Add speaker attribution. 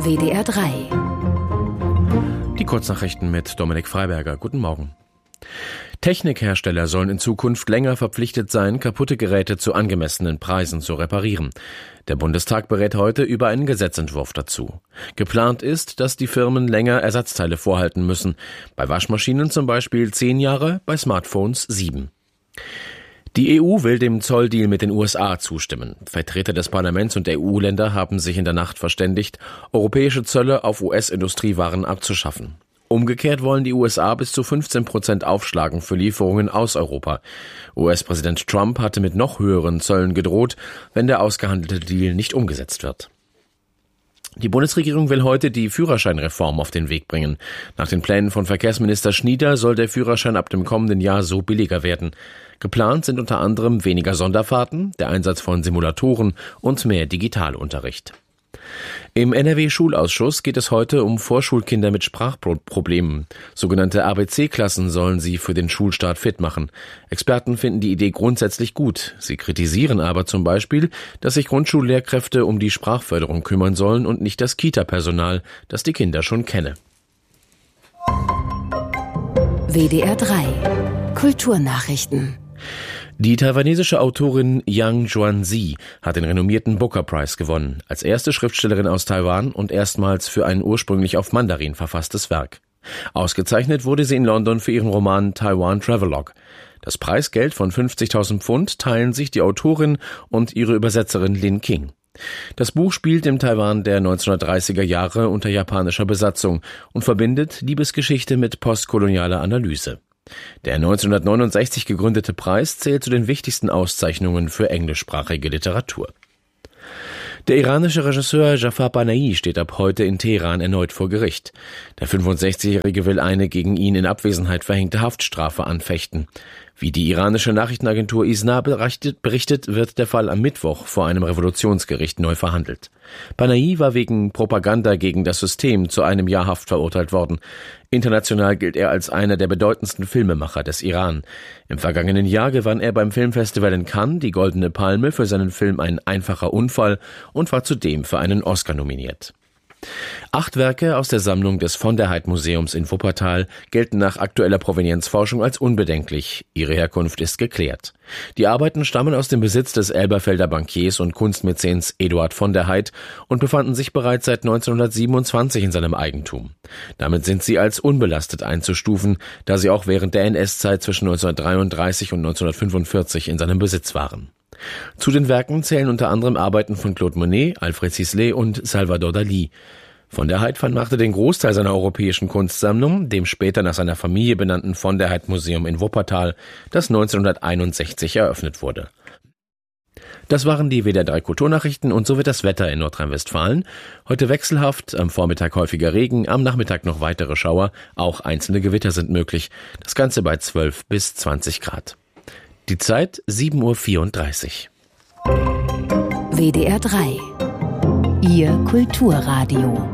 Speaker 1: WDR 3.
Speaker 2: Die Kurznachrichten mit Dominik Freiberger. Guten Morgen. Technikhersteller sollen in Zukunft länger verpflichtet sein, kaputte Geräte zu angemessenen Preisen zu reparieren. Der Bundestag berät heute über einen Gesetzentwurf dazu. Geplant ist, dass die Firmen länger Ersatzteile vorhalten müssen. Bei Waschmaschinen zum Beispiel 10 Jahre, bei Smartphones 7. Die EU will dem Zolldeal mit den USA zustimmen. Vertreter des Parlaments und der EU-Länder haben sich in der Nacht verständigt, europäische Zölle auf US-Industriewaren abzuschaffen. Umgekehrt wollen die USA bis zu 15% aufschlagen für Lieferungen aus Europa. US-Präsident Trump hatte mit noch höheren Zöllen gedroht, wenn der ausgehandelte Deal nicht umgesetzt wird. Die Bundesregierung will heute die Führerscheinreform auf den Weg bringen. Nach den Plänen von Verkehrsminister Schnieder soll der Führerschein ab dem kommenden Jahr so billiger werden. Geplant sind unter anderem weniger Sonderfahrten, der Einsatz von Simulatoren und mehr Digitalunterricht. Im NRW-Schulausschuss geht es heute um Vorschulkinder mit Sprachproblemen. Sogenannte ABC-Klassen sollen sie für den Schulstart fit machen. Experten finden die Idee grundsätzlich gut. Sie kritisieren aber zum Beispiel, dass sich Grundschullehrkräfte um die Sprachförderung kümmern sollen und nicht das Kita-Personal, das die Kinder schon kenne.
Speaker 1: WDR 3. Kulturnachrichten.
Speaker 2: Die taiwanesische Autorin Yang Juanzi hat den renommierten Booker Prize gewonnen, als erste Schriftstellerin aus Taiwan und erstmals für ein ursprünglich auf Mandarin verfasstes Werk. Ausgezeichnet wurde sie in London für ihren Roman Taiwan Travelogue. Das Preisgeld von 50.000 Pfund teilen sich die Autorin und ihre Übersetzerin Lin King. Das Buch spielt im Taiwan der 1930er Jahre unter japanischer Besatzung und verbindet Liebesgeschichte mit postkolonialer Analyse. Der 1969 gegründete Preis zählt zu den wichtigsten Auszeichnungen für englischsprachige Literatur. Der iranische Regisseur Jafar Panahi steht ab heute in Teheran erneut vor Gericht. Der 65-Jährige will eine gegen ihn in Abwesenheit verhängte Haftstrafe anfechten. Wie die iranische Nachrichtenagentur ISNA berichtet, wird der Fall am Mittwoch vor einem Revolutionsgericht neu verhandelt. Panahi war wegen Propaganda gegen das System zu 1 Jahr Haft verurteilt worden. International gilt er als einer der bedeutendsten Filmemacher des Iran. Im vergangenen Jahr gewann er beim Filmfestival in Cannes die Goldene Palme für seinen Film Ein einfacher Unfall und war zudem für einen Oscar nominiert. 8 Werke aus der Sammlung des Von der Heydt Museums in Wuppertal gelten nach aktueller Provenienzforschung als unbedenklich. Ihre Herkunft ist geklärt. Die Arbeiten stammen aus dem Besitz des Elberfelder Bankiers und Kunstmäzens Eduard von der Heydt und befanden sich bereits seit 1927 in seinem Eigentum. Damit sind sie als unbelastet einzustufen, da sie auch während der NS-Zeit zwischen 1933 und 1945 in seinem Besitz waren. Zu den Werken zählen unter anderem Arbeiten von Claude Monet, Alfred Sisley und Salvador Dalí. Von der Heydt vermachte den Großteil seiner europäischen Kunstsammlung dem später nach seiner Familie benannten Von der Heydt Museum in Wuppertal, das 1961 eröffnet wurde. Das waren die WDR 3 Kulturnachrichten und so wird das Wetter in Nordrhein-Westfalen. Heute wechselhaft, am Vormittag häufiger Regen, am Nachmittag noch weitere Schauer, auch einzelne Gewitter sind möglich. Das Ganze bei 12 bis 20 Grad. Die Zeit 7:34 Uhr.
Speaker 1: WDR 3. Ihr Kulturradio.